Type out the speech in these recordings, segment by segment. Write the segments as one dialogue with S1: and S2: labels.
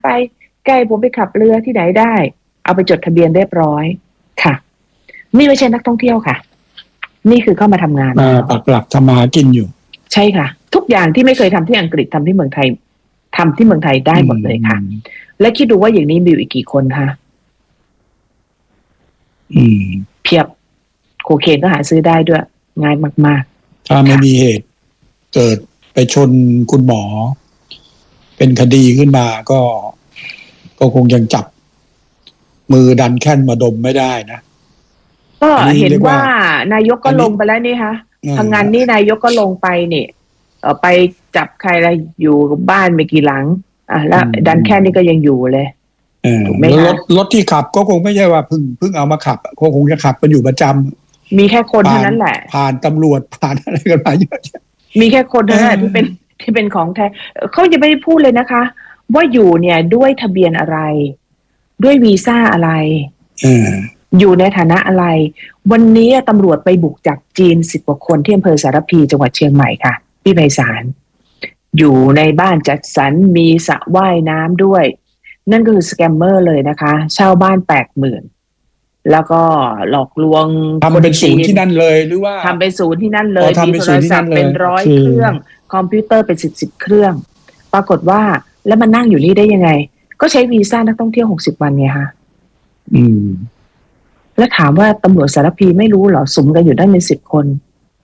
S1: ไปใกล้ผมไปขับเรือที่ไหนได้เอาไปจดทะเบียนเรียบร้อยค่ะนี่ไม่ใช่นักท่องเที่ยวค่ะนี่คือเข้ามาทำงาน
S2: ปักหลักทำมาหากินอยู่
S1: ใช่ค่ะทุกอย่างที่ไม่เคยทำที่อังกฤษทำที่เมืองไทยทำที่เมืองไทยได้หมดเลยค่ะและคิดดูว่าอย่างนี้มีอยู่อีกกี่คนคะเพียบโคเคนก็หาซื้อได้ด้วยง่ายมาก
S2: ๆถ้าไม่มีเหตุเกิดไปชนคุณหมอเป็นคดีขึ้นมาก็คงยังจับมือดันแค่นมาดมไม่ได้นะ
S1: ก็เห็นว่านายกก็ลงไปแล้วนี่คะพังงานนี่นายกก็ลงไปนี่ไปจับใครอะไรอยู่บ้านไม่กี่หลังแล้วดันแค่นี้ก็ยังอยู่เลย
S2: ถูกไหมคะรถที่ขับก็คงไม่ใช่ว่าเพิ่งเอามาขับคงจะขับกันอยู่ประจำ
S1: มีแค่คนเท่านั้นแหละ
S2: ผ่านตำรวจผ่านอะไรกันมาเยอะ
S1: มีแค่คนเท่านั้นที่เป็นของแท้เขาจะไม่ได้พูดเลยนะคะว่าอยู่เนี่ยด้วยทะเบียนอะไรด้วยวีซ่าอะไรอยู่ในฐานะอะไรวันนี้ตำรวจไปบุกจับจีน10 กว่าคนที่อำเภอสารพีจังหวัดเชียงใหม่ค่ะพี่ไพศาลอยู่ในบ้านจัดสรรมีสระว่ายน้ำด้วยนั่นก็คือสแกมเมอร์เลยนะคะเช่าบ้าน80,000แล้วก็หลอกลวง
S2: ทำเป็นศูนย์ที่นั่นเลยหรือว่า
S1: ทำเป็นศูนย์ที่นั่นเลยมีโทรศัพท์เป็น100 เครื่องคอมพิวเตอร์เป็น10 เครื่องปรากฏว่าแล้วมันนั่งอยู่นี่ได้ยังไงก็ใช้วีซ่านักท่องเที่ยว60 วันไงคะแล้วถามว่าตำรวจสารพีไม่รู้เหรอสุมกันอยู่ได้เป็น10 คน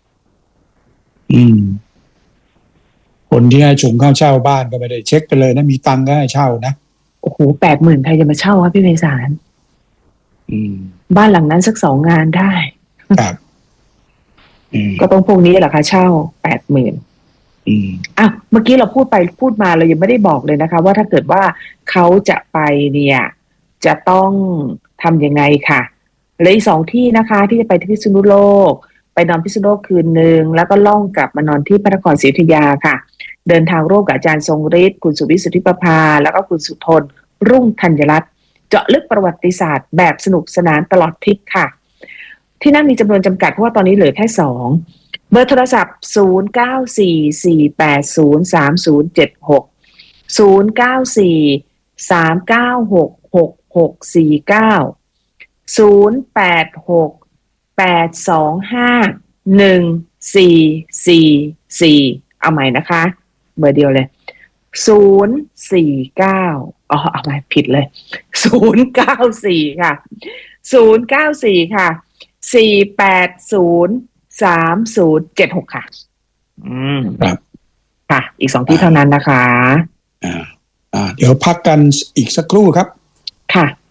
S2: คนที่ให้ชงค่าเช่าบ้านก็ไม่ได้เช็คกันเลยนะมีตังค์ก็ให้เช่านะ
S1: โอ้โห80,000ใครจะมาเช่าครับพี่ไพศาลบ้านหลังนั้นสัก2 งานได้
S2: ครับ
S1: ก็ต้องพวกนี้แหละค่ะเช่า80,000เมื่อกี้เราพูดมาเรายังไม่ได้บอกเลยนะคะว่าถ้าเกิดว่าเขาจะไปเนี่ยจะต้องทำยังไงค่ะและอีก2 ที่นะคะที่จะไปที่พิษณุโลกไปนอนพิษณุโลกคืนนึงแล้วก็ล่องกลับมานอนที่พระนครศรีอยุธยาค่ะเดินทางร่วมกับอาจารย์ทรงฤทธิ์คุณสุวิทย์สุทธิประภาแล้วก็คุณสุทนรุ่งธัญรัตน์เจาะลึกประวัติศาสตร์แบบสนุกสนานตลอดทริปค่ะที่นั่นมีจำนวนจำกัดเพราะว่าตอนนี้เหลือแค่2เบอร์โทรศัพท์0944826664 เอาใหม่นะคะเบอร์เดียวเลย049เอาใหม่ผิดเลย094ค่ะ094ค่ะ4803076ค่ะ
S2: ครับ
S1: ค่ะอีก2 ที่เท่านั้นนะคะ
S2: เดี๋ยวพักกันอีกสักครู่ครับ
S1: ค่ะ